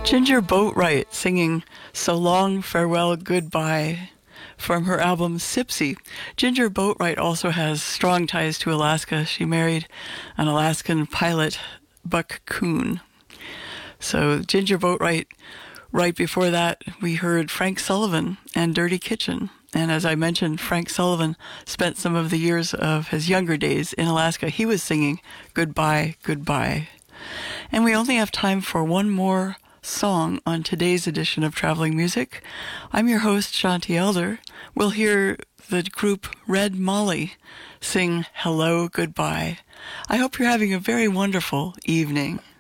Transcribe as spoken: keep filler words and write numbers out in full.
Ginger Boatwright singing So Long, Farewell, Goodbye from her album Sipsy. Ginger Boatwright also has strong ties to Alaska. She married an Alaskan pilot, Buck Coon. So Ginger Boatwright, right before that, we heard Frank Sullivan and Dirty Kitchen. And as I mentioned, Frank Sullivan spent some of the years of his younger days in Alaska. He was singing Goodbye, Goodbye. And we only have time for one more song on today's edition of Traveling Music. I'm your host, Shanti Elder. We'll hear the group Red Molly sing Hello, Goodbye. I hope you're having a very wonderful evening.